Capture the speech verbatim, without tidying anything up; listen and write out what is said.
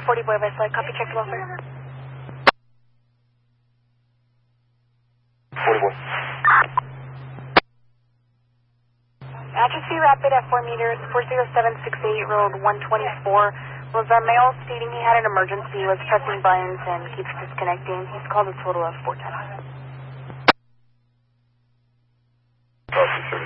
forty boy by slide, copy, check the welfare. forty boy. Address V Rapid at four meters, four zero seven six eight, road one twenty-four. Was our male stating he had an emergency, was pressing buttons and keeps disconnecting. He's called a total of four times. Copy, sir.